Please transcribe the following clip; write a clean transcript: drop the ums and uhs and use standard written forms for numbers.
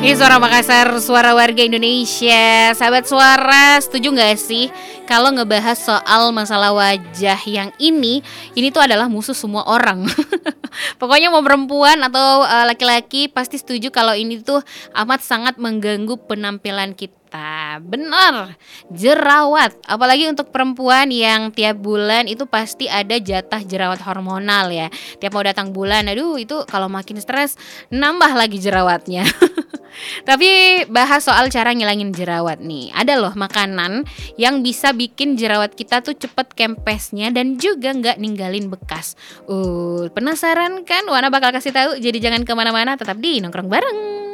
Ini Suara Makassar, suara warga Indonesia. Sahabat Suara, setuju gak sih kalau ngebahas soal masalah wajah yang ini tuh adalah musuh semua orang. Pokoknya mau perempuan atau laki-laki pasti setuju kalau ini tuh amat sangat mengganggu penampilan kita. Bener, jerawat. Apalagi untuk perempuan yang tiap bulan itu pasti ada jatah jerawat hormonal ya. Tiap mau datang bulan, aduh itu kalau makin stres nambah lagi jerawatnya. Tapi bahas soal cara ngilangin jerawat nih. Ada loh makanan yang bisa bikin jerawat kita tuh cepet kempesnya dan juga gak ninggalin bekas. Penasaran kan? Wana bakal kasih tahu. Jadi jangan kemana-mana, tetap di Nongkrong Bareng.